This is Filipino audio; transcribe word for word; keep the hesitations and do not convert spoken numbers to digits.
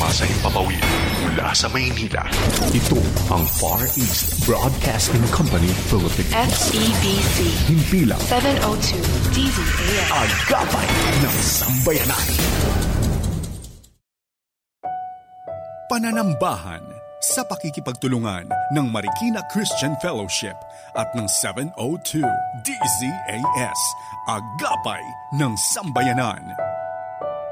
programa sa himpapawid mula sa Maynila. Ito ang Far East Broadcasting Company Philippines. F E B C. Himpilang seven oh two D Z A S. Agapay ng Sambayanan. Pananambahan sa pakikipagtulungan ng Marikina Christian Fellowship at ng seven oh two D Z A S, Agapay ng Sambayanan.